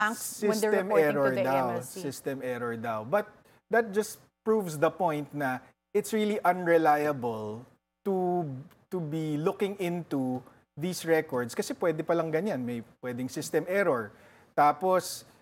when they're system reporting error to the daw. AMLC. System error daw. But that just proves the point na it's really unreliable to be looking into these records kasi pwede palang ganyan. May pwedeng system error. Tapos,